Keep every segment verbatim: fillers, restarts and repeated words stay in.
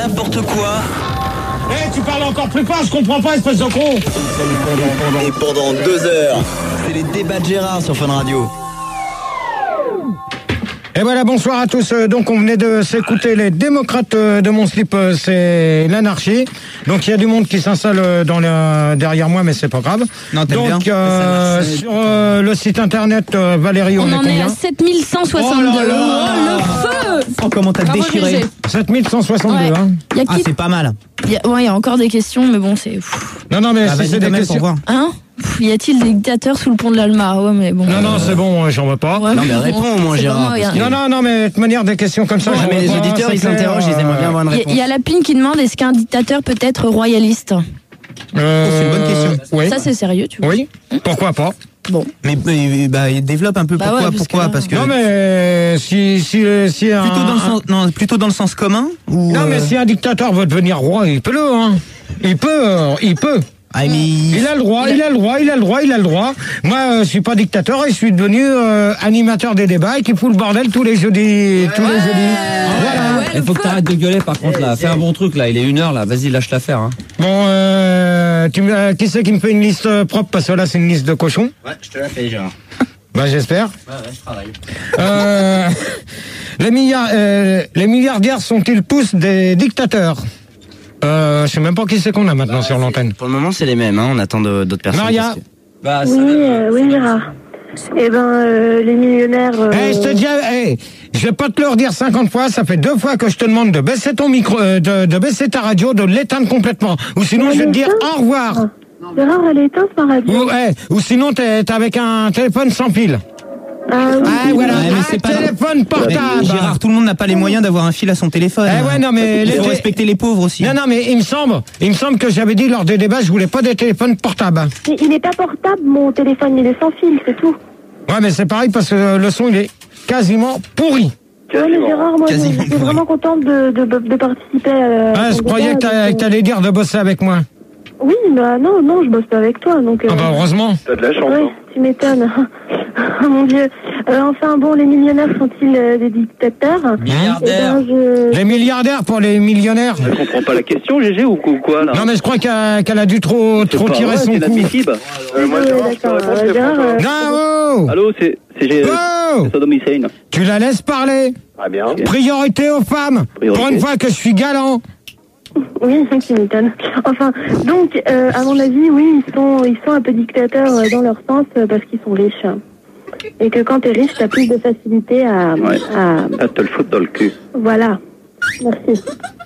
n'importe quoi. Eh, hey, tu parles encore plus fort, je comprends pas, espèce de con. Et pendant deux heures, c'est les débats de Gérard sur Fun Radio. Et voilà, bonsoir à tous. Donc on venait de s'écouter les démocrates de mon slip, c'est l'anarchie. Donc il y a du monde qui s'installe dans la... derrière moi, mais c'est pas grave. Non, donc euh, sur euh, le site internet euh, Valérie, on, on est en combien? est à sept mille cent soixante-deux. Oh, là là. Oh, le feu. Oh, comment t'as Bravo, déchiré. G G. sept mille cent soixante-deux, Ouais. hein. Y a Ah, qui... c'est pas mal. Il y a... Ouais, il y a encore des questions, mais bon, c'est... Non, non, mais Ah, si vas-y, c'est des Damel, questions... pour voir. Hein? Pff, y a-t-il des dictateurs sous le pont de l'Alma? Ouais, mais bon... Non, non, c'est bon, j'en veux pas. Ouais, Non, mais réponds au moins, c'est Gérard, vraiment- parce y a- Non, non, non, mais de toute manière, des questions comme ça, Ouais, j'en mais veux les pas, auditeurs, ça ils fait, s'interrogent, ils aimeraient bien avoir une Il y a- réponse. il y a Lapine qui demande, est-ce qu'un dictateur peut être royaliste? Euh, c'est une bonne question. Oui. Ça, c'est sérieux, tu vois. Oui, pourquoi pas? Bon. Mais, mais bah, développe un peu Bah pourquoi, ouais, parce pourquoi, que là- parce que Non, mais euh, si, si, si un... plutôt dans le sens, non, plutôt dans le sens commun ou Non, mais euh, si un dictateur veut devenir roi, il peut le, hein. Il peut, euh, il peut. ah, mais Il a le droit, il a le droit, il a le droit, il a le droit. Moi, euh, je suis pas dictateur et je suis devenu euh, animateur des débats et qui fout le bordel tous les jeudis, tous les jeudis. Voilà. Ouais, Il le faut que feu. t'arrêtes de gueuler par contre là. Fais un bon truc là, il est une heure là, vas-y lâche l'affaire. Hein. Bon, euh, tu me, euh, qui c'est qui me fait une liste euh, propre parce que là c'est une liste de cochons. Ouais, je te la fais Gérard. Bah j'espère. Ouais, ouais, je travaille. Euh, les, milliards, euh, les milliardaires sont-ils tous des dictateurs? Euh, je sais même pas qui c'est qu'on a maintenant sur l'antenne. Pour le moment, c'est les mêmes, hein. On attend de- d'autres personnes. Maria. parce que- Bah, Oui, euh, oui, Gérard. Eh ben, euh, les millionnaires. euh, Eh, je te dis, eh, je vais pas te le redire cinquante fois, ça fait deux fois que je te demande de baisser ton micro, euh, de, de baisser ta radio, de l'éteindre complètement. Ou sinon, je vais te dire au revoir. Gérard, elle est éteinte, ma radio. Ou, eh, ou sinon, t'es t'es avec un téléphone sans pile. Ah oui. Ah, voilà, Ouais, mais un c'est pas- téléphone Mais portable. Gérard, tout le monde n'a pas les moyens d'avoir un fil à son téléphone. Eh ouais, non, mais il les- faut respecter les pauvres aussi. Non, non, mais il me semble, il me semble que j'avais dit lors des débats, je voulais pas des téléphones portables. Mais il n'est pas portable, mon téléphone, il est sans fil, c'est tout. Ouais, mais c'est pareil parce que le son, il est quasiment pourri. Ouais, mais Gérard, moi, je Quasiment je suis vraiment contente de, de, de participer à. Ah, je croyais que t'a- que t'allais dire de bosser avec moi. Oui, bah non, non, je bosse pas avec toi, donc. euh, Ah bah heureusement. T'as de la chance, Oui, hein. tu m'étonnes. Oh mon Dieu. Euh, enfin, bon, les millionnaires sont-ils euh, des dictateurs? Milliardaires. Eh ben, je... Les milliardaires pour les millionnaires. Je comprends pas la question, G G, ou ou quoi, là? Non mais je crois qu'elle qu'elle a dû trop, C'est trop pas tirer vrai, son c'est coup. inadmissible. Euh, moi, Ouais, Gérard, je te d'accord, réponds, euh, c'est Gérard, François. euh, Non, oh, Allô, c'est c'est G- oh, c'est Saddam Hussein. tu la laisses parler. Ah bien. Priorité aux femmes. Priorité. Pour une fois que je suis galant. Oui, qui m'étonne. Enfin, donc, euh, à mon avis, oui, ils sont, ils sont un peu dictateurs euh, dans leur sens euh, parce qu'ils sont riches. Et que quand t'es riche, t'as plus de facilité à, Ouais. à... À te le foutre dans le cul. Voilà. Merci.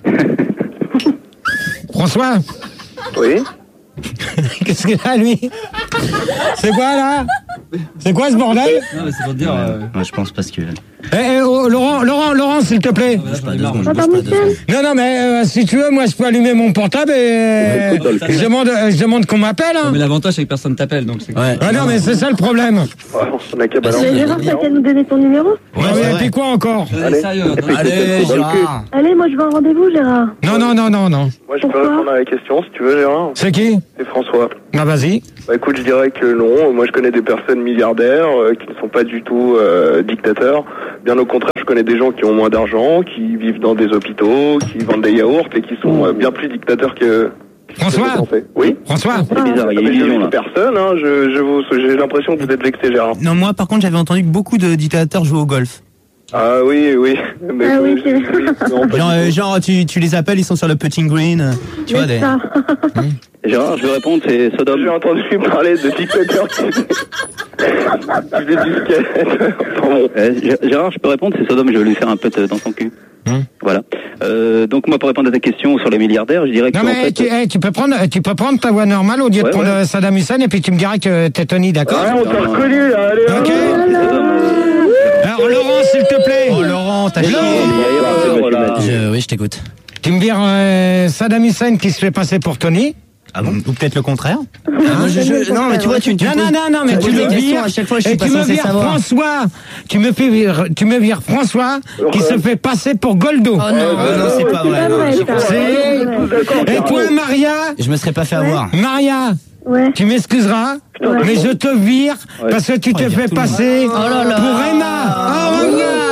François, Oui. qu'est-ce qu'il a lui? C'est quoi là? C'est quoi ce bordel? Non, mais c'est pour te dire. Euh... Ouais, je pense parce que. Eh, eh, oh, Laurent, Laurent, Laurent, s'il te plaît. là, j'en ai deux marre, secondes. moi. Attends, Michel. Non, non, mais euh, si tu veux, moi je peux allumer mon portable et euh, Écoute, dans le cul. je demande, euh, je demande qu'on m'appelle. Hein. Mais l'avantage c'est que personne t'appelle donc c'est. Ouais. Ah non, mais c'est ça le problème. Ouais, on a qu'à balancer. Mais Gérard, t'as qu'à nous donner ton numéro? Ouais, c'est mais vrai. puis quoi encore? Allez, Allez. sérieux. Et puis, attends. Allez, dans le cul. Gérard. Allez, moi, je veux un rendez-vous, Gérard. Non, non, non, non, non. Moi, je peux Pourquoi répondre à la question, si tu veux, Gérard. C'est qui? C'est François. Ah, vas-y. Bah écoute, je dirais que non. Moi, je connais des personnes milliardaires euh, qui ne sont pas du tout euh, dictateurs. Bien au contraire, je connais des gens qui ont moins d'argent, qui vivent dans des hôpitaux, qui vendent des yaourts et qui sont euh, bien plus dictateurs que... que François les Français. Oui. François? C'est bizarre, il y a une illusion là. Personne, hein. Je, je vous, j'ai l'impression que vous êtes vexé, Gérard. Non, moi, par contre, j'avais entendu que beaucoup de dictateurs jouaient au golf. Ah oui, oui. Mais Ah oui, je- c'est- oui, non, pas Genre, du euh, tout. genre tu, tu les appelles, ils sont sur le putting green. euh, Tu vois, C'est des... ça. Gérard, je vais répondre, c'est Sodome. J'ai entendu parler de dictateurs qui faisaient du skate. Bon. Gérard, je peux répondre, c'est Sodome, je vais lui faire un pet dans son cul. Hum. Voilà. Euh, donc moi, pour répondre à ta question sur les milliardaires, je dirais que Non, en mais fait... tu, eh, tu peux prendre, tu peux prendre ta voix normale au lieu de Ouais, prendre ouais. euh, Saddam Hussein et puis tu me diras que t'es Tony, d'accord? Ah, on t'a reconnu, là, allez, Ok. allez. Alors, Laurent, s'il te plaît. Oh, Laurent, t'as chié. Voilà. Je- oui, je t'écoute. Tu me dis euh, Saddam Hussein qui se fait passer pour Tony? Ah bon? Ou peut-être le contraire. Ah, moi, je- je- Non, mais tu vois, tu. tu Non, non, poses- non, non, mais tu tu poses me des questions, vires, à chaque fois, je suis et pas tu me censé vires savoir. François, tu me fais vire, tu me vires François qui se fait passer pour Goldo. Oh non. Ah non, c'est pas vrai. non, vrai, je ça. pense- C'est- Et toi, Maria, Je me serais pas fait avoir. Maria, Ouais. tu m'excuseras, mais je te vire parce que tu t'es il y a fait tout le passer Oh là là. pour Emma. Au revoir.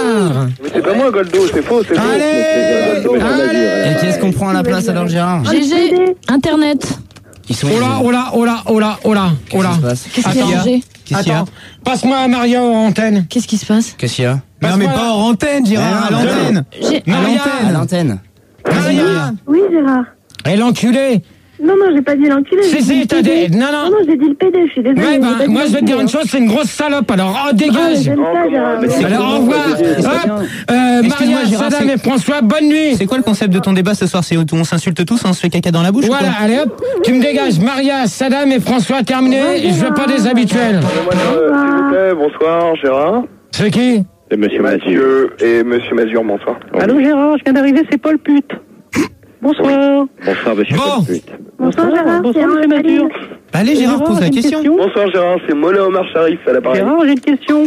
Mais c'est pas moi, Goldo, c'est faux, c'est faux. Allez, Goldo, allez. Et qui est-ce qu'on prend à la place alors, Gérard? G G, Internet. Ils sont. Oh là, oh là, oh là, oh là, oh là, oh là. Qu'est-ce qu'il y a, Attends. G G? Qu'est-ce qu'il y a? Attends, passe-moi à Maria en antenne. Qu'est-ce qui se passe? Qu'est-ce qu'il y a? Non, mais pas hors antenne, Gérard, à Mais non, l'antenne. J'ai- À Maria, l'antenne. Maria. Oui, Gérard. Et l'enculé. Non, non, j'ai pas dit l'enculé. Si, j'ai dit si, le t'as P D. dit. Non, Non, non. non, j'ai dit le P D, je suis désolée. Ouais, j'ai bah, pas dit moi, je vais te dire une l'enculé, chose, c'est une grosse salope. Alors, oh, hein. Ah, dégage. j'aime ça, Gérard. Alors, au revoir. Hop, euh, Excuse-moi, Maria, Gérard, Saddam c'est- et François, bonne nuit. C'est quoi le concept de ton débat ce soir? C'est où on s'insulte tous, on se fait caca dans la bouche? ou Voilà, quoi allez hop, tu me dégages. Maria, Saddam et François, terminé. Et je veux pas des habituels. Moi, euh, s'il vous plaît, bonsoir, Gérard. C'est qui? C'est Monsieur Mathieu et Monsieur Mazur, bonsoir. Allô Gérard, je viens d'arriver, c'est Paul Pute. Bonsoir. Bonsoir, Monsieur Bon. Bonsoir, Gérard. Bonsoir, c'est monsieur Anne Mathieu. Allez, Gérard, Gérard, pose j'ai la une question. Bonsoir, Gérard, c'est Mola Omar Sharif à l'appareil. Gérard, j'ai une question.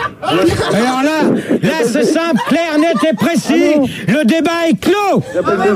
Alors là, là c'est simple, clair, net et précis. Le débat est clos. J'appelle de-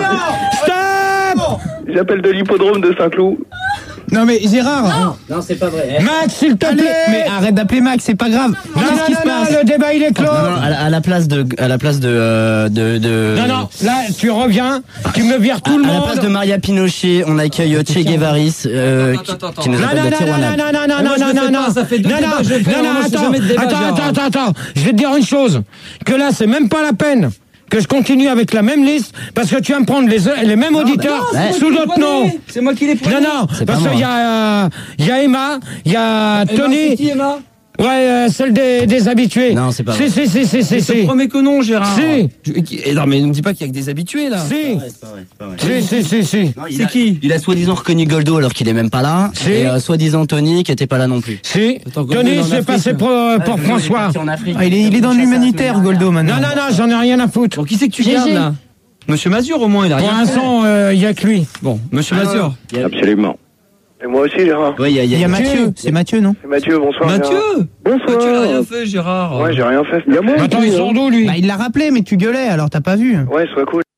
Stop. J'appelle de l'hippodrome de Saint-Cloud. Non, mais Gérard. Non, c'est pas vrai. Max, s'il te Allez, plaît. mais arrête d'appeler Max, c'est pas grave. Non, Qu'est-ce non, qui se non, non, passe? le débat il est clos. Non, non, à la, à la place de, à la place de, euh, de, de. Non, non, là tu reviens, tu me vires tout le À la monde. place de Maria Pinochet, on accueille Che Guevaris, euh, Attends, attends, attends. qui nous Non, appelle non, de non, non, Tijuana. non, non, non, Mais moi, non, je non, le non, fais non, pas, ça fait deux non, débats non, que je le fais, non, moi, non, je fais attends, jamais de débat, attends, Gérard. attends, attends, attends, je vais te dire une chose, que là c'est même pas la peine que je continue avec la même liste, parce que tu vas me prendre les, les mêmes auditeurs bah, sous d'autres noms. C'est moi qui l'ai pris. Non, non, C'est pas parce moi. qu'il y a, euh, il y a Emma, il y a C'est Tony, qui, Emma? ouais, euh, celle des, des habitués. Non, c'est pas Si, si, si, si, si, Je te si. promets que non, Gérard. Si. Tu- eh, Non, mais ne me dis pas qu'il y a que des habitués, là. Si, C'est pas vrai, c'est pas vrai. si, si, si, si. Non, il C'est a- qui? Il a soi-disant reconnu Goldo alors qu'il est même pas là. Si. Et euh, soi-disant Tony qui était pas là non plus. Si. Attends, Goldo, Tony, il est en c'est Afrique, passé hein. pour, euh, pour Ouais, Goldo, il est François. parti en Afrique. Ah, il, est, il est dans l'humanitaire, Goldo, maintenant. Non, non, non, j'en ai rien à foutre. Bon, qui c'est que tu G G. gardes, là? Monsieur Mazur, au moins, il a Pour rien fait. l'instant, euh, il y a que lui. Bon, Monsieur Mazur. Il y a- Absolument. Et moi aussi, Gérard. Ouais, il y a, il y a- Il y a Mathieu, c'est Mathieu, non? C'est Mathieu, bonsoir. Mathieu Gérard. Mathieu, il a rien fait, Gérard. Ouais, j'ai rien fait. Il y a moi. Attends, ils sont d'où, lui? Bah, il l'a rappelé, mais tu gueulais, alors t'as pas vu. Ouais, sois cool.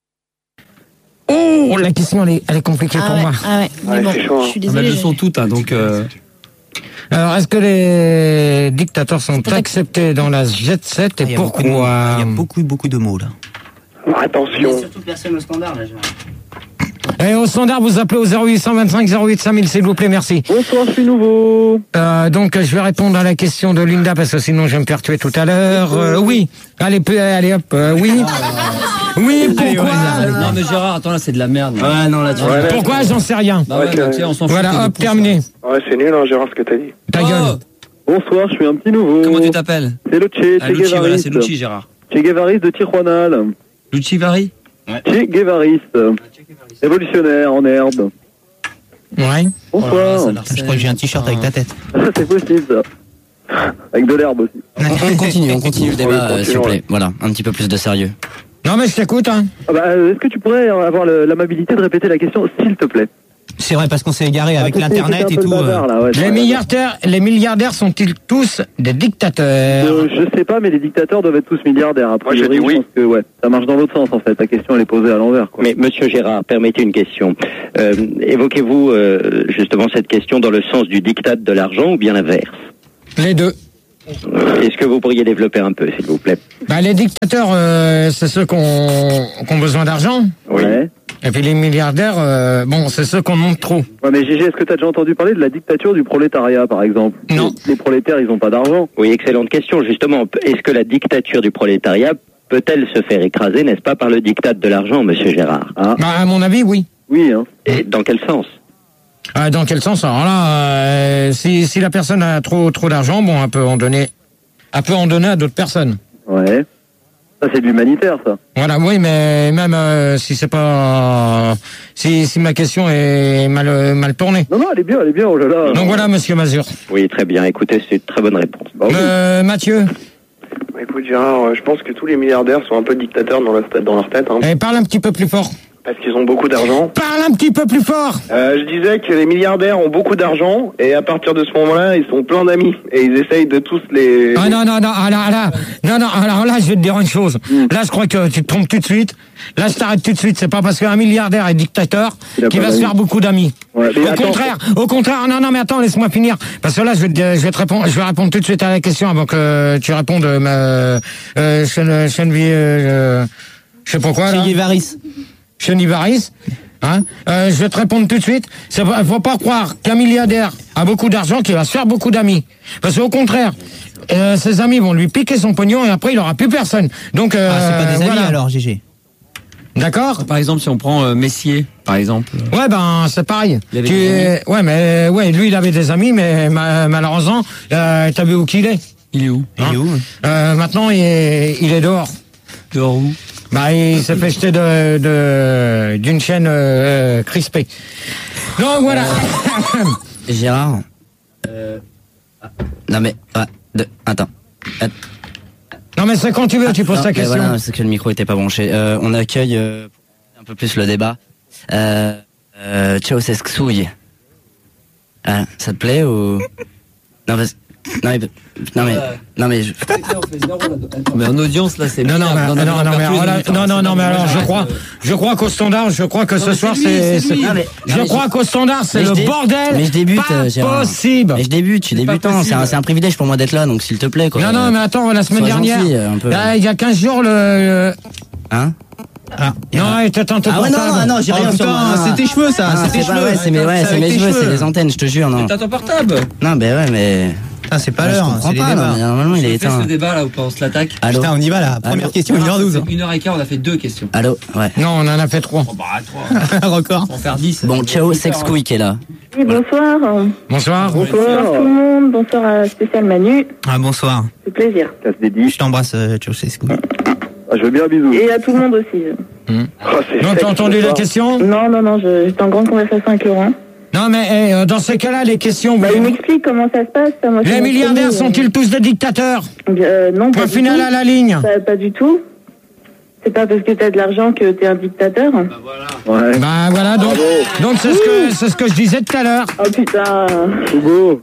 Oh, la question, elle est, elle est compliquée Ah pour ouais, moi. ah ouais. Mais Ouais, bon, c'est chaud, hein. je suis Ah, bah, désolée. elles sont toutes, hein, donc... euh, Alors, est-ce que les dictateurs sont peut-être- acceptés dans la jet set et Il y a beaucoup de mots. pourquoi? Il y a beaucoup, beaucoup de mots, là. Attention. surtout personne au standard là. Et au standard, vous appelez au zéro huit cent vingt-cinq zéro huit cinq mille, s'il vous plaît, merci. Bonsoir, je suis nouveau. Euh, donc, je vais répondre à la question de Linda, parce que sinon, je vais me faire tuer tout à l'heure. Euh, oui. Allez, peu- allez, hop, euh, oui. Oui, pourquoi? Non, mais Gérard, attends, là, c'est de la merde. là. Ouais, non, là, tu Ouais, là, Pourquoi? J'en sais rien. Bah ouais, Ouais, bah, tu sais, on s'en fout. Voilà, hop, terminé. Ouais, c'est nul, hein, Gérard, ce que t'as dit. Ta Oh, gueule. Bonsoir, je suis un petit nouveau. Comment tu t'appelles? C'est Luchi, Ah, Che Lucci, voilà, Guevaris. c'est Lucci, Gérard. Che Guevaris de Tijuana. Lucci Vari? Che Guevaris. Révolutionnaire en herbe. Ouais. Bonsoir. Oh là, ça Je crois que j'ai un t-shirt avec ta tête. C'est possible ça. Avec de l'herbe aussi. On continue, on continue le débat, Oui, euh, continuons, s'il vous plaît. ouais. Voilà, un petit peu plus de sérieux. Non, mais je t'écoute, hein. Ah bah, euh, est-ce que tu pourrais avoir le- l'amabilité de répéter la question, s'il te plaît? C'est vrai, parce qu'on s'est égaré avec Ah, c'était- l'internet c'était et un peu tout. le bazar, euh. là, ouais, Les ouais, milliardaires, les milliardaires sont-ils tous des dictateurs? Euh, je sais pas, mais les dictateurs doivent être tous milliardaires. A Moi, je priori, dis oui. pense que ouais, ça marche dans l'autre sens en fait. La question elle est posée à l'envers. Quoi. Mais monsieur Gérard, permettez une question. Euh, évoquez-vous euh, justement cette question dans le sens du diktat de l'argent ou bien l'inverse? Les deux. Euh, Est-ce que vous pourriez développer un peu, s'il vous plaît? Bah, les dictateurs, euh, c'est ceux qui ont, qui ont besoin d'argent. Oui. Ouais. Et puis les milliardaires, euh, bon, c'est ceux qu'on monte trop. Ouais, mais Gégé, est-ce que tu as déjà entendu parler de la dictature du prolétariat, par exemple? Non. Les prolétaires, ils ont pas d'argent. Oui, excellente question. Justement, est-ce que la dictature du prolétariat peut-elle se faire écraser, n'est-ce pas, par le diktat de l'argent, monsieur Gérard? Ah. Bah, à mon avis, oui. Oui, hein. Et dans quel sens? Ah, dans quel sens? Alors là, euh, si, si la personne a trop, trop d'argent, bon, elle peut en donner, elle peut en donner à d'autres personnes. Ouais. Ça, c'est de l'humanitaire, ça. Voilà, oui, mais même euh, si c'est pas, si, si ma question est mal, mal tournée. Non, non, elle est bien, elle est bien, oh là là. Donc voilà, monsieur Mazur. Oui, très bien. Écoutez, c'est une très bonne réponse. Euh, Mathieu, Bah, écoute, Gérard, euh, je pense que tous les milliardaires sont un peu dictateurs dans leur, dans leur tête. Hein. eh, parle un petit peu plus fort. Parce qu'ils ont beaucoup d'argent. Parle un petit peu plus fort. Euh, je disais que les milliardaires ont beaucoup d'argent et à partir de ce moment-là, ils sont pleins d'amis et ils essayent de tous les... Ah non, non, non, alors là, non, non, alors là, je vais te dire une chose. Mm. Là, je crois que tu te trompes tout de suite. Là, je t'arrête tout de suite. C'est pas parce qu'un milliardaire est dictateur qu'il va se faire beaucoup d'amis. Ouais, au attends, contraire, au contraire, non, non, mais attends, laisse-moi finir. Parce que là, je vais te, je vais te répondre, je vais répondre tout de suite à la question avant que tu répondes, euh, euh, Chen, Chen, euh, je sais pas quoi, là. Che Guevaris. Chenivaris, hein, euh, je vais te répondre tout de suite. Il ne faut pas croire qu'un milliardaire a beaucoup d'argent qu'il va se faire beaucoup d'amis. Parce qu'au contraire, euh, ses amis vont lui piquer son pognon et après il n'aura plus personne. Donc, euh, Ah, c'est pas des amis voilà. alors, G G. D'accord. Par exemple, si on prend euh, Messier, par exemple. Ouais, ben c'est pareil. Il avait Tu- des amis. Ouais, mais ouais, lui il avait des amis, mais ma- malheureusement, euh, t'as vu où qu'il est? Il est où? Hein euh, Maintenant, il est, il est dehors. Dehors où? Bah, il s'est fait jeter de, de, d'une chaîne euh, crispée. Donc voilà. Gérard. Euh... Non mais, ouais, de... attends. Att- Non mais c'est quand tu veux, tu poses non, ta mais question. Voilà, c'est que le micro était pas branché. Euh, on accueille euh, un peu plus le débat. Euh, euh, Ceausescu. Ah, ça te plaît ou non, parce... non mais, non mais, non mais. Je... Mais en audience, là, c'est... Non, non, mais, minable. non, non, non, mais alors là, non, non, non, mais alors je Arrête, crois, euh, je crois qu'au standard, je crois que Non, ce mais soir c'est lui, c'est, c'est lui. c'est- Non, mais- je non, mais crois je- qu'au standard c'est mais je le dé- bordel. Mais je débute, pas euh, Gérard. possible. Mais je débute, je suis C'est pas débutant. C'est un, possible. c'est un privilège pour moi d'être là, donc s'il te plaît quoi. Non, non, mais attends, la semaine Sois dernière, gentil, un peu. là, il y a quinze jours, le, le- Hein? Ah, non, il était un peu Ah ouais, non, non, non, j'ai Oh, rien sur putain, moi. c'est tes cheveux, ça, Ah, c'est tes pas- cheveux. Ouais, c'est mes, ouais, C'est c'est avec mes tes cheveux, cheveux. c'est les antennes, je te jure, non. T'as ton portable. Non, ben ouais, mais. Ah, c'est pas Ah, je l'heure, comprends c'est les pas, non, débats. mais normalement il est On fait éteint. ce débat, là, où on se l'attaque. Allô? Putain, on y va là. Première Allô question, une heure douze. Une heure et quart, on a fait deux questions. Allô? Ouais. Non, on en a fait trois. Oh, bah, trois. Record. On va en faire dix. Bon, ciao, Sexquy qui est là. Oui, bonsoir. Bonsoir. Bonsoir tout le monde. Bonsoir à Spécial Manu. Ah, bonsoir. C'est plaisir. Casse des dix. Je t'embrasse, euh, Ceausescu. Ah, je veux bien un bisou. Et à tout le monde aussi. Oh, c'est Donc sec, t'as entendu ce la soir. question? Non, non, non, je- j'étais en grande conversation avec Laurent. Non, mais eh, euh, dans ces cas-là, les questions. Bah, vous- il m'explique comment ça se passe. ça, moi, Les c'est mon milliardaires premier, euh, sont-ils tous des dictateurs? euh, Non, pas Point du final tout. à la ligne. Pas, pas du tout. C'est pas parce que t'as de l'argent que t'es un dictateur. Ouais. Bah voilà, donc donc c'est ce que c'est ce que je disais tout à l'heure. Oh putain. Hugo.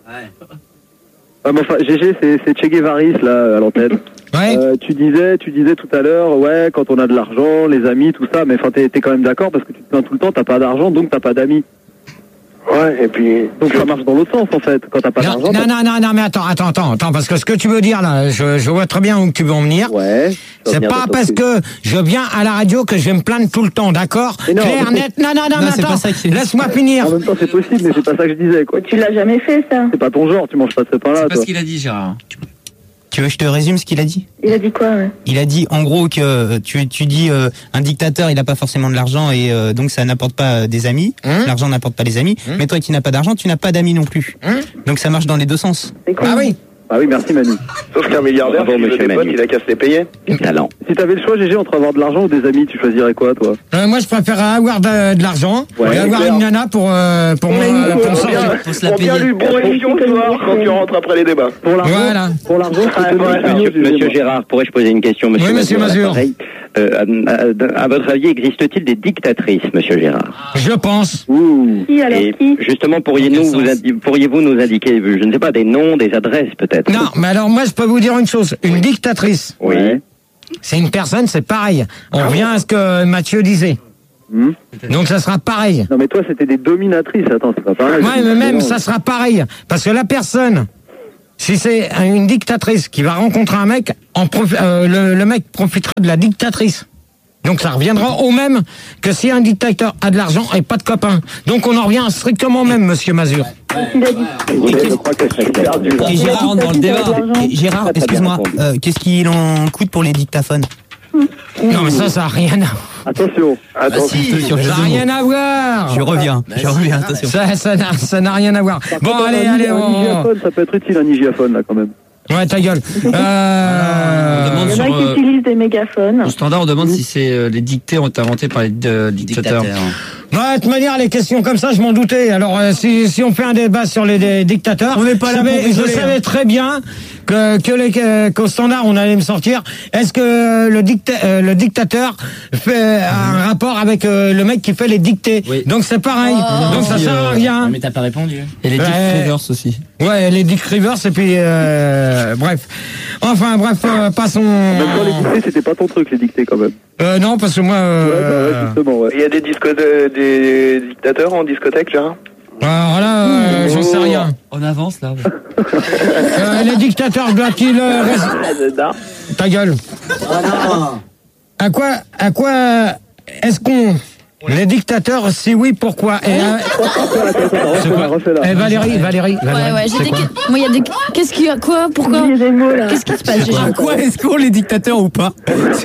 Ah, mais enfin, G G, c'est, c'est Che Guevaris, là, à l'antenne. Ouais. Euh, tu disais, tu disais tout à l'heure, ouais, quand on a de l'argent, les amis, tout ça, mais enfin, t'es, t'es quand même d'accord parce que tu te plains tout le temps, t'as pas d'argent, donc t'as pas d'amis. Ouais, et puis... Donc ça marche dans l'autre sens, en fait. Quand t'as pas Non, d'argent, non, t'as- non, non, non, mais attends, attends, attends, attends, parce que ce que tu veux dire là, je, je vois très bien où tu veux en venir. Ouais. ça va C'est venir pas bientôt parce dessus. que je viens à la radio que je vais me plaindre tout le temps, d'accord? Mais non, Clair, mais- net, non, non, non, Non, mais c'est pas attends, ça qui- laisse-moi finir. En même temps, c'est possible, mais c'est pas ça que je disais, quoi. Tu l'as jamais fait, ça. C'est pas ton genre, tu manges pas de ce pain-là, C'est pas toi. ce qu'il a dit, Gérard. Tu veux que je te résume ce qu'il a dit? Il a dit quoi, ouais. Il a dit en gros que euh, tu, tu dis euh, un dictateur il n'a pas forcément de l'argent et euh, donc ça n'apporte pas euh, des amis. Hein L'argent n'apporte pas les amis. Hein Mais toi qui n'as pas d'argent, tu n'as pas d'amis non plus. Hein Donc ça marche dans les deux sens. C'est quoi Ah oui. Ah oui, merci Manu. Sauf qu'un milliardaire, Bravo, s'il veut monsieur des potes, Manu. il a qu'à se les payer. Talent. Si t'avais le choix, G G, entre avoir de l'argent ou des amis, tu choisirais quoi, toi? Euh, moi, je préfère avoir de, de l'argent Ouais, et avoir clair. une nana pour euh, pour, Ouais, moi, nickel. pour me On sortir. bien, Faut se la on bien payer. lu bon émission ce soir quand tu rentres après les débats. Pour l'argent, Voilà. pour l'argent, je peux Ah, te donner ouais, un signal, Monsieur, G G, monsieur moi. Gérard, pourrais-je poser une question, monsieur Oui, monsieur Mazur, à Mazur. l'appareil Euh, à, à- à votre avis, existe-t-il des dictatrices, monsieur Gérard? Je pense. Ouh. Qui, alors Et qui justement, pourriez-vous Dans quel vous, sens indi- pourriez-vous nous indiquer, je ne sais pas, des noms, des adresses peut-être? Non, mais alors moi, je peux vous dire une chose. Une dictatrice, Oui. Ouais. c'est une personne, c'est pareil. On revient à ce que Mathieu disait. Hmm. Donc ça sera pareil. Non, mais toi, c'était des dominatrices. Attends, c'est pas pareil. Ouais, mais même ça sera pareil. Parce que la personne, si c'est une dictatrice qui va rencontrer un mec, en profi- euh, le, le mec profitera de la dictatrice. Donc ça reviendra au même que si un dictateur a de l'argent et pas de copains. Donc on en revient strictement au même, monsieur Mazur. Il a dit. Écoutez, je crois que c'est perdu. là. Et Gérard, rentre dans le débat. et Gérard, Très, très excuse-moi, bien répondu. euh, qu'est-ce qu'il en coûte pour les dictaphones? Non mais ça, ça n'a rien à Attention. Attends, Sur Ça n'a rien à voir. Je reviens, je reviens, attention. Ça, ça n'a, ça n'a rien à voir. Bon, Par contre, allez, un, allez, un on... hygiaphone, ça peut être utile, un hygiaphone, là, quand même. Ouais, ta gueule. Euh... On demande Il y en sur, a qui euh, utilisent des mégaphones. Au standard, on demande si c'est euh, les dictées ont été inventées par les euh, dictateurs. Ouais, de toute manière, les questions comme ça, je m'en doutais. Alors, euh, si, si on fait un débat sur les, les dictateurs, On n'est pas je là savais, pour rigoler, je savais hein. très bien que, que les, que- qu'au standard on allait me sortir. Est-ce que le, dicta, euh, le dictateur fait un rapport avec euh, le mec qui fait les dictées? Donc c'est pareil. Oh. Donc ça sert à rien. Mais t'as pas répondu. Et les Dick Ouais. Rivers aussi. Ouais, les Dick Rivers et puis euh, bref. Enfin bref, euh, passons. Même quand les dictées, c'était pas ton truc, les dictées quand même. Euh, non, parce que moi. Ouais, bah Euh, ouais, justement, ouais. Il y a des, disco des dictateurs en discothèque, Gérard? alors là, euh, j'en sais rien. On avance là. Euh, les dictateurs doivent-ils euh, rest- Ta gueule. À quoi, à quoi est-ce qu'on les dictateurs, si oui, pourquoi? Et, euh, c'est quoi Eh, Valérie, Valérie, Ouais, Valérie, ouais, j'ai c'est des. quoi que- Moi, il y a des. Qu'est-ce qu'il y a Quoi Pourquoi Oubliez les mots, là. Qu'est-ce qui se passe, Gégé? À quoi est-ce qu'on les dictateurs ou pas?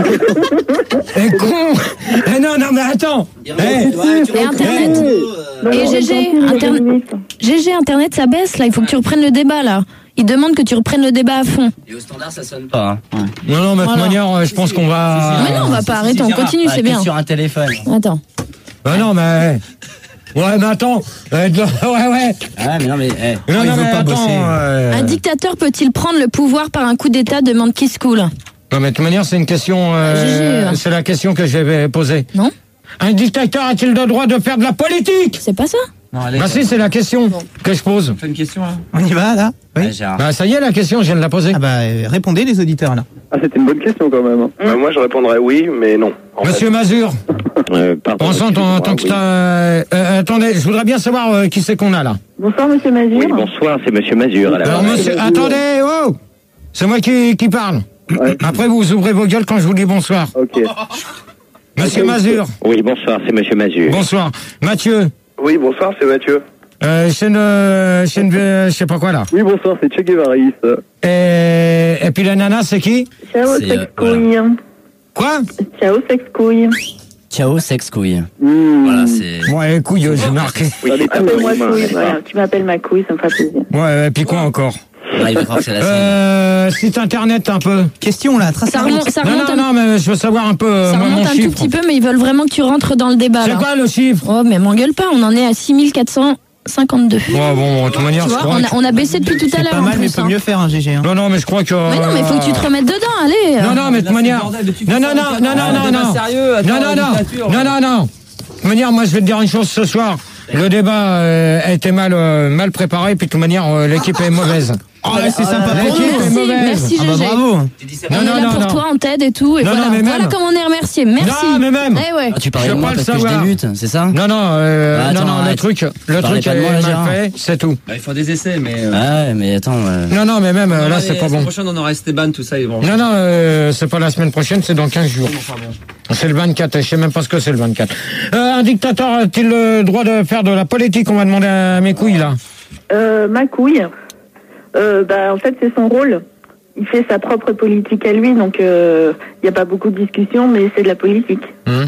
Eh con Eh non, non, mais attends Eh, Et Internet Non, Et non, G G, gentil, Internet- limite. G G, Internet, ça baisse, là. Il faut que tu reprennes le débat, là. Ils demandent que tu reprennes le débat à fond. Et au standard, ça sonne pas. Hein. non, non, mais de toute Voilà. manière, euh, je pense qu'on va... Mais non, on va pas arrêter, on continue, Ah, c'est t'es bien. sur un téléphone. Attends. Bah non, mais... Ouais, mais attends euh, Ouais, ouais Ah, mais non, mais. eh. Non, il non, veut mais pas attends bosser. euh, Un dictateur peut-il prendre le pouvoir par un coup d'État demande Kiss Cool. Non, mais de toute manière, c'est une question... euh, G G. c'est la question que je vais poser. Non Un dictateur a-t-il le droit de faire de la politique? C'est pas ça. Non, allez. Bah si, c'est la question que je pose. Fais une question là. On y va là? Oui. Ouais, Gérard. Bah ça y est, la question, je viens de la poser. Ah bah euh, répondez les auditeurs là. Ah, c'était une bonne question quand même. hein. Bah, moi, je répondrais oui, mais non. en Monsieur Mazur, Euh, pardon, pensons en excusez-moi, tant que... oui. t'as- euh, euh, attendez, je voudrais bien savoir euh, qui c'est qu'on a là. Bonsoir, monsieur Mazur. Oui, bonsoir, c'est Monsieur Mazur. à la Alors, parole. monsieur, attendez, oh c'est moi qui, qui parle. Ouais. Après, vous ouvrez vos gueules quand je vous dis bonsoir. Ok. Monsieur Mazur, Oui, bonsoir, c'est Monsieur Mazur. bonsoir. Mathieu, Oui, bonsoir, c'est Mathieu. euh, chaîne, euh, chaîne, euh, je sais pas quoi là. Oui, bonsoir, c'est Che Guevara. Et, et puis la nana, c'est qui? Ciao, C'est, euh, sex-couille. Quoi? Ciao, sex-couille. Ciao, sex couille. Mmh. Voilà, c'est. Ouais, couille, j'ai marqué. Oui, c'est un Appelle-moi peu humain, couille, n'est-ce pas voilà. Tu m'appelles ma couille, ça me fera plaisir. Ouais, et puis quoi encore? Ah, il va croire que c'est la sienne. Euh, site internet un peu. Question là, trace Ça remonte, ça Non, remonte, non, un, non, mais je veux savoir un peu euh, ça moi, remonte mon un chiffre. tout petit peu, mais ils veulent vraiment que tu rentres dans le débat, C'est là. quoi le chiffre? Oh, mais m'engueule pas, on en est à six mille quatre cent cinquante-deux. Ouais, bon, de toute manière, Tu je vois, crois on a, que- on a baissé depuis tout à C'est l'heure. pas en mal, mais plus, peut hein. mieux faire un G G. Hein. Non, non, mais je crois que... Mais non, mais faut que tu te remettes dedans, allez. Non, non, mais de toute manière... Non, non, non, non, non, non, non. Sérieux, attends, Non, non, non. dictature. Non, non, non. De toute manière, moi, je vais te dire une chose ce soir. Le débat euh, a été mal, euh, mal préparé, puis de toute manière, euh, l'équipe est mauvaise. Oh là, c'est sympa pour l'équipe nous. est Merci, mauvaise. merci Ah bah G G. bravo. Non, On est non, là non, pour non. toi, on t'aide et tout. Et Non, voilà, non, mais voilà même. comment on est remercié. Merci. Non, mais même. Eh ouais. Ah, tu Je parlais de veux moi pas le parce que je savoir. débute, c'est ça? Non, non, euh, Bah, attends, non, non, le arrête. truc, le Parlais truc pas de est moi, mal Gérard. fait, c'est tout. Bah, il faut des essais, mais. euh, Ouais, mais attends. euh, Non, non, mais même, euh, non, là, mais c'est la pas semaine bon. prochaine, on aura Esteban, tout ça, ils vont. Non, non, euh, c'est pas la semaine prochaine, c'est dans quinze jours. Enfin, bon. C'est le vingt-quatre, je sais même pas ce que c'est le vingt-quatre. Euh, un dictateur a-t-il le droit de faire de la politique? On va demander à mes couilles, là. Euh, ma couille, euh, bah, en fait, c'est son rôle. Il fait sa propre politique à lui, donc il euh, n'y a pas beaucoup de discussions, mais c'est de la politique. Hum.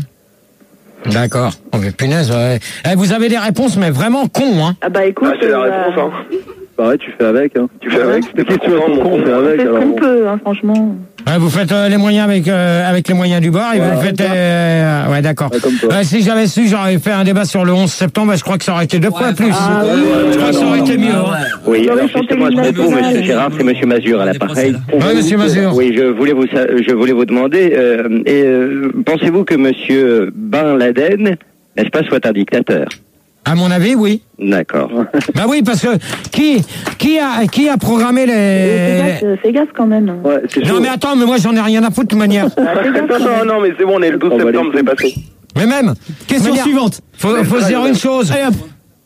D'accord. Oh, mais punaise, ouais. Eh, vous avez des réponses, mais vraiment con, hein. Ah bah écoute, Ah, c'est la euh, réponse, hein. Pareil, tu fais avec. Hein. Tu fais avec, c'était Les pas questions, content, elles sont mon cons, on con. fait on avec. fait ce alors qu'on bon. peut, hein, franchement. Ouais, vous faites euh, les moyens avec euh, avec les moyens du bord et Voilà, vous faites... Euh, ouais, d'accord. Ouais, comme toi. Ouais, si j'avais su, j'aurais fait un débat sur le onze septembre, je crois que ça aurait été deux fois plus. Ah, oui. Je crois que ça aurait été mieux. hein. Oui, Vous alors avez chanté justement, à ce l'hymne propos, national. Monsieur Gérard, c'est Monsieur Mazur à l'appareil. Ouais, monsieur Mazur. Oui, je voulais vous, sa- je voulais vous demander, euh, et, euh, pensez-vous que Monsieur Ben Laden, n'est-ce pas, soit un dictateur? À mon avis, oui. D'accord. Bah oui, parce que qui qui a qui a programmé Et Fais les... gaffe, euh, fais gaffe quand même. Ouais, c'est chaud. Non mais attends, mais moi j'en ai rien à foutre de toute manière. Ah, fais gaffe Attends, quand non, même. non, mais c'est bon, on est le douze On va septembre, les- c'est passé. Mais même. Question Manière- suivante. Faut, faut se dire une chose. Allez hop.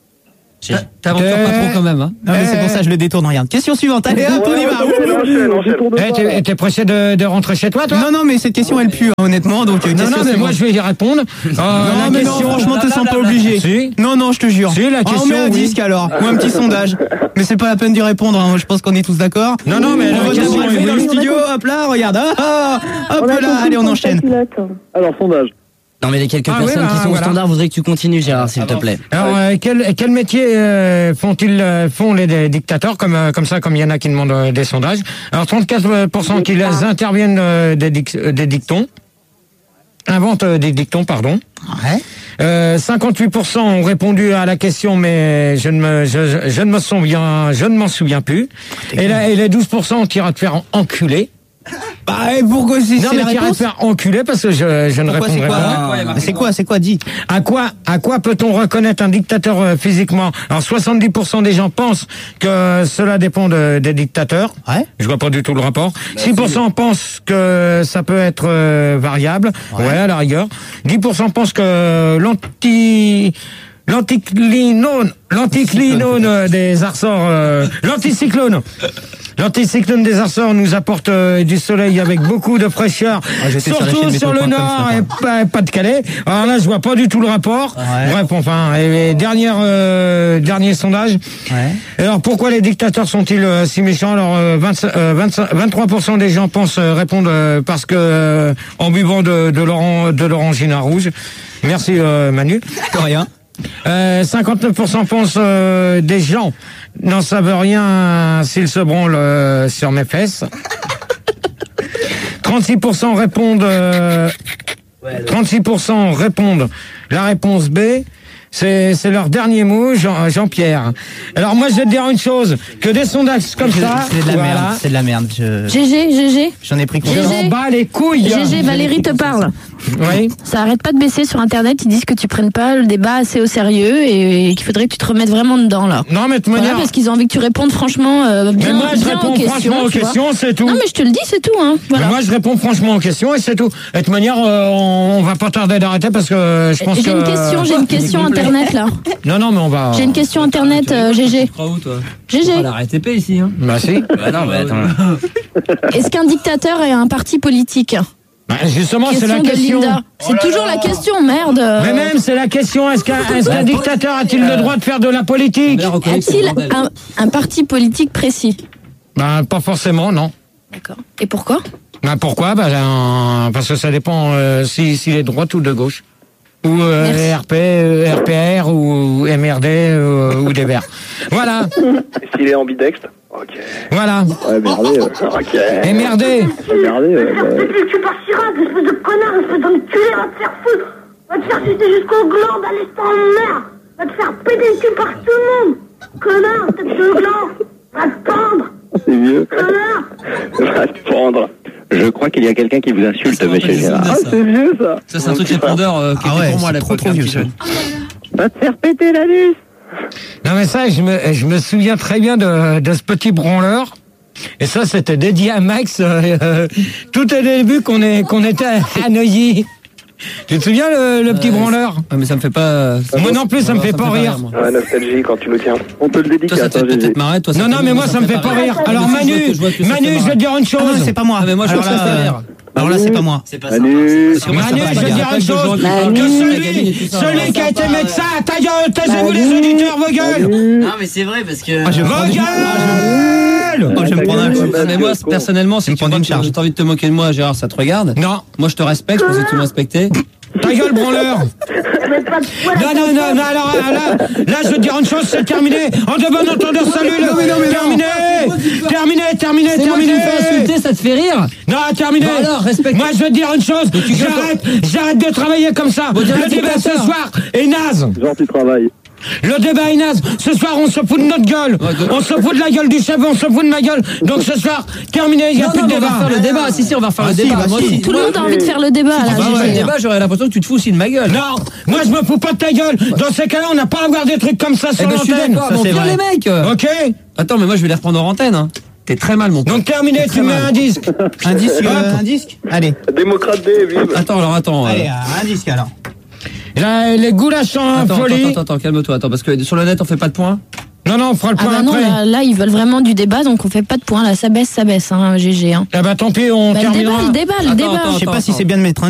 T'aventures pas trop quand même, hein. Non mais c'est pour ça que je le détourne, regarde. Question suivante. Allez hop, on y va. Enchaîne, enchaîne, enchaîne. Eh, t'es t'es pressé de, de rentrer chez toi, toi? Non non mais cette question elle pue hein, honnêtement donc euh, Non, question non, mais moi suivante. je vais y répondre. Euh, Non la mais non question- franchement te sens pas obligé. Si. Non non je te jure. Si, la Ah, on question, met un oui. disque alors ou un petit sondage. Mais c'est pas la peine d'y répondre. Hein. Je pense qu'on est tous d'accord. Non, non, mais on la vote question à main levée est dans le oui. studio. Hop là regarde. Ah, hop On a là compris allez on ton enchaîne. pilote. Alors, sondage. Non, mais les quelques Ah oui, personnes bah, qui sont voilà. au standard voudraient que tu continues, Gérard, s'il te Avance. plaît. Alors, euh, quel, quel métier euh, font-ils euh, font les des dictateurs comme euh, comme ça, comme il y en a qui demandent euh, des sondages. Alors, trente-quatre pour cent qui les interviennent euh, des, dic- euh, des dictons, inventent euh, des dictons, pardon. Ouais. Euh, cinquante-huit pour cent ont répondu à la question, mais je ne me, je, je, je ne me souviens, je ne m'en souviens plus. Et, là, et les douze pour cent ont tiré à te faire enculer. Bah, et pourquoi si Non, c'est mais la tiré à te réponse? faire enculer parce que je, je ne Pourquoi, c'est répondrai quoi, pas. là C'est quoi, c'est quoi, dis? À quoi, à quoi peut-on reconnaître un dictateur euh, physiquement? Alors, soixante-dix pour cent des gens pensent que cela dépend de, des dictateurs. Ouais. Je vois pas du tout le rapport. six pour cent pensent que ça peut être euh, variable. Ouais. ouais, à la rigueur. dix pour cent pensent que l'anti... L'anticlinone, l'anticlinone des Açores, euh, l'anticyclone. L'anticyclone des Açores nous apporte euh, du soleil avec beaucoup de fraîcheur, ah, surtout sur le nord et pas, pas de Calais. Alors là, je vois pas du tout le rapport. Ouais. Bref, enfin, et, et dernière, euh, dernier sondage. Ouais. Alors, pourquoi les dictateurs sont-ils euh, si méchants? Alors, euh, vingt, euh, vingt-cinq, vingt-trois pour cent des gens pensent euh, répondre euh, parce que euh, en buvant de, de, l'oran, de l'orangina rouge. Merci euh, Manu. De rien. Euh, cinquante-neuf pour cent pensent euh, des gens n'en savent rien s'ils se branlent euh, sur mes fesses. trente-six pour cent répondent euh, trente-six pour cent répondent la réponse B. C'est, c'est leur dernier mot, Jean, Jean-Pierre. Alors moi, je vais te dire une chose, que des sondages comme ça... C'est de la voilà, merde, c'est de la merde. Je... G G, G G. J'en ai pris Je m'en bats les couilles. G G, Valérie te parle. Oui. Ça arrête pas de baisser sur Internet, ils disent que tu prennes pas le débat assez au sérieux et, et qu'il faudrait que tu te remettes vraiment dedans, là. Non, mais de voilà, manière... parce qu'ils ont envie que tu répondes franchement euh, bien, mais moi, je bien réponds aux questions. franchement aux questions, c'est tout. Non, mais je te le dis, c'est tout, hein. Voilà. Mais moi, je réponds franchement aux questions et c'est tout. Et de toute manière, euh, on, on va pas tarder d'arrêter parce que je pense j'ai que... J'ai une question, j'ai une question Internet, là. Non, non, mais on va... J'ai une question Internet, euh, G G. Tu crois où, toi? G G. On va la R T P ici, hein. Bah si. Bah non, mais attends. Est-ce qu'un dictateur est un parti politique? Bah justement, question c'est la de question. Linda. C'est oh toujours la question, merde. Mais même, c'est la question. Est-ce qu'un, est-ce qu'un dictateur a-t-il le droit de faire de la politique? A-t-il un, un parti politique précis? Bah pas forcément, non. D'accord. Et pourquoi? Bah pourquoi? Bah un, parce que ça dépend euh, si, s'il est de droite ou de gauche. Ou euh, R P, euh, R P R ou M R D euh, ou des Verts. Voilà. S'il est ambidextre? Ok. Voilà. Ouais, merdé. Euh. Ok. M R D. Merdé. Euh, bah... Tu pars Chirac, espèce de connard, espèce d'enculé, va te faire foutre. Va te faire sucer jusqu'au gland, à l'instant en mer. Va te faire péter le cul par tout le monde. Connard, tête de gland. Va te pendre. C'est vieux. Connard. Va te pendre. Je crois qu'il y a quelqu'un qui vous insulte, monsieur Gérard. Ah, c'est vieux, ça. Ça, c'est un truc répondeur euh, qui ah était ouais, pour moi à l'époque. trop, trop vieux, ça. Va te faire péter la nuit. Non mais ça, je me, je me souviens très bien de, de ce petit branleur. Et ça, c'était dédié à Max. Euh, euh, tout au début qu'on est, qu'on était à Neuilly. Tu te souviens le, le petit euh, branleur? Ouais, mais ça me fait pas. Ça moi non plus, ça, ça me fait pas rire. rire Ouais, nostalgie quand tu nous tiens. On te le dédicace. Toi, ça te fait peut-être marrer. Toi, ça non, non, mais moi, ça me fait pas rire. Alors, Manu, Manu, je vais te dire une chose. Ah non, c'est pas moi. Ah, mais moi, je alors trouve que ça là, fait rire. Alors là, c'est pas moi. C'est pas ça. Manu, C'est pas ça. Manu, je vais te dire une chose. Que celui, celui qui a été médecin, ta gueule, taisez-vous les auditeurs, vos gueules. Non, mais c'est vrai parce que. Ah, je vais Vos prendre- gueules. Oh, je vais me prendre un coup. Mais moi, personnellement, si me tu prends vois une que charge. t'as envie de te moquer de moi, Gérard, ça te regarde. Non. Moi, je te respecte, je pensais que tu me respectais. Ta gueule, branleur. Mais pas de poil. Non, non, non, non, alors là, là, je veux te dire une chose, c'est terminé. En de bon entendeur, salut, là. Terminé. Terminé, terminé, C'est moi qui terminé. me fais insulter, ça te fait rire? Non, terminé. Bah alors, respecte. Moi, je veux te dire une chose. J'arrête, j'arrête de travailler comme ça. Bon, dirais Le débat ce dictateur. soir est naze. genre, tu travailles. Le débat est naze. Ce soir, on se fout de notre gueule. On se fout de la gueule du chef, on se fout de ma gueule. Donc ce soir, terminé, il n'y a Non, plus non, de mais on va débat. refaire le débat. Si, si, on va refaire Ah, le si, débat. bah, Moi si. aussi. Tout le monde a envie de faire le débat, là, Si tu fais G le G. débat, j'aurais l'impression que tu te fous aussi de ma gueule. Non, moi je me fous pas de ta gueule. Dans ces cas-là, on n'a pas à avoir des trucs comme ça Eh sur ben, je suis l'antenne. d'accord. Ça, Bon, c'est viens vrai. les mecs. Ok. Attends, mais moi, je vais les reprendre en antenne. Hein. T'es très mal, mon pote. Donc terminé, T'es tu très mets mal. un disque. Un disque, Hop. euh, un disque. Allez, Démocrate D, vive. Attends, alors attends. euh, allez, euh, un disque alors. Là, les goulash en Attends, folie. attends, attends, attends, calme-toi. Attends, parce que sur le net, on fait pas de points. Non, non, on fera le Ah point bah non, après. là, là, ils veulent vraiment du débat, donc on fait pas de points, là, ça baisse, ça baisse, hein, G G. Hein. Eh ben tant pis, on Bah, le débat, terminera. le débat, le Attends, débat. attends, Je sais pas attends, si c'est bien de mettre un